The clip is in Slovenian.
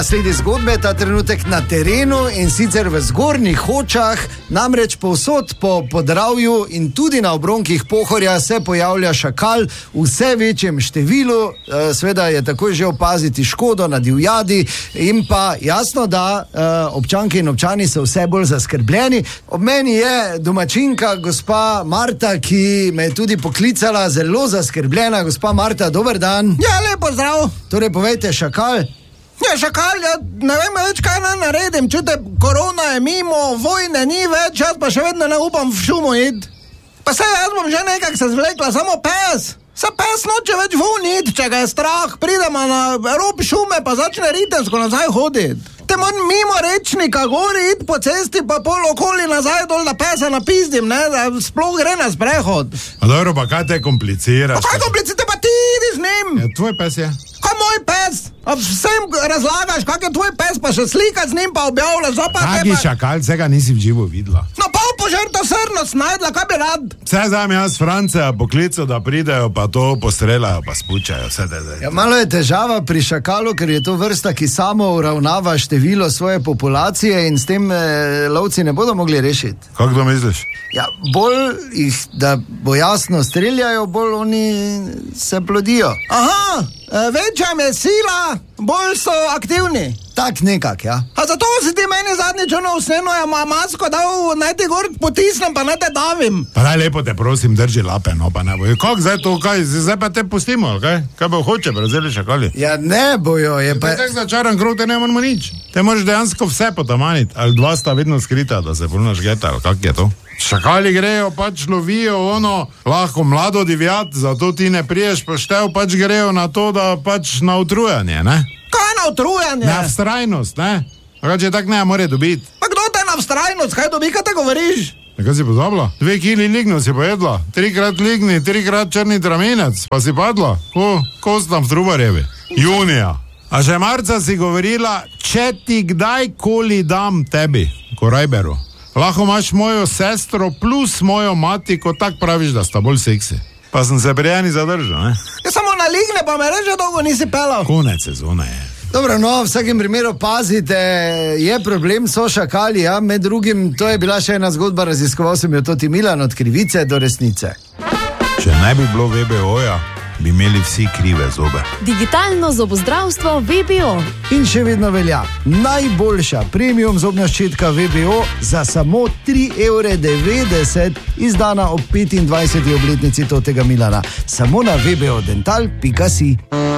Sledi zgodbe ta trenutek na terenu in sicer v Zgornjih Hočah, namreč povsod po Podravju in tudi na obronkih Pohorja se pojavlja šakal v vse večjem številu. Seveda je takoj že opaziti škodo na divjadi in pa jasno, da občanke in občani so vse bolj zaskrbljeni. Ob meni je domačinka gospa Marta, ki me je tudi poklicala, zelo zaskrbljena. Gospa Marta, dober dan. Ja, lepo zdrav. Torej povejte, šakal? Ja, šakal, ne vem več, kaj naj naredim. Čute, korona je mimo, vojne ni več, jaz pa še vedno ne upam v šumo iti. Pa saj jaz bom že nekak se zvlekla, samo pes. Saj pes noče več vun iti, če ga je strah, pridemo na rob šume, pa začne ritensko nazaj hoditi. Te moram mimo rečnika gori iti po cesti, pa pol okoli nazaj dol, da pesa napizdim, ne, da sploh gre na sprehod. A dobro, pa kaj te kompliciraš? Pa kaj kompliciraš, pa ti idi z njim. Ja, tvoj pes je. Kaj moj pes? A vsem razlagaš, kak je tvoj pes, pa še slika z njim, pa objavljaš, zopa te pa... Kaki šakal, vsega nisi v živo videla. No pa požrto srnost najdla, kaj bi rad? Vse znam jaz France poklical, da pridejo, pa to postrelajo, pa spučajo, vse te zdaj. Ja, malo je težava pri šakalu, ker je to vrsta, ki samo uravnava število svoje populacije in s tem lovci ne bodo mogli rešiti. Kako to misliš? Ja, bolj jih, da bo jasno streljajo, bolj oni se plodijo. Aha, večja je sila, bolj so aktivni. Tak nekak, ja. A zato si ti meni zadnjič ono usneno je masko dal, naj ti gor potisnem, pa naj te davim. Pa naj lepo te prosim, drži lape, no pa ne bojo. Kako zdaj to, kaj, zdaj pa te pustimo, kaj? Kaj bo hoče, brazeli šakali? Ja, ne bojo, je pa... Tak začaran krog, te ne moramo nič. Te možeš dejansko vse potamaniti, ali dva sta vedno skrita, da se polno žgeta, ali kak je to? Šakali grejo, pač lovijo ono, lahko mlado divjad, zato ti ne priješ poštev, pač grejo na to, da pač na utrujanje, ne? Kaj na utrujanje? Na vztrajnost, ne? Če tak ne more dobiti. Pa kdo te na vztrajnost, kaj dobi, kaj te govoriš? Kaj si pozabila? 2 kili lignov si pojedla, 3-krat ligni, 3-krat črni tramenec, pa si padla, kost tam v Trubarjevi. Junija. A že marca si govorila, če ti kdajkoli dam tebi, Korajberu, lahko imaš mojo sestro plus mojo mati, ko tak praviš, da sta bolj seksi. Pa sem se prijeni zadržal, ne? Ja, samo naligne, pa me reče dolgo nisi pelal. Konec sezone je. Dobro, no, v vsakem primeru pazite, je problem, so šakali, ja, med drugim, to je bila še ena zgodba, raziskoval sem jo Toti Milan, od krivice do resnice. Če ne bi bilo VBO-ja, bi imeli vsi krive zobe. Digitalno zobozdravstvo VBO. In še vedno velja, najboljša premium zobna ščetka VBO za samo 3,90 €, izdana ob 25. obletnici Totega Milana. Samo na vbodental.si.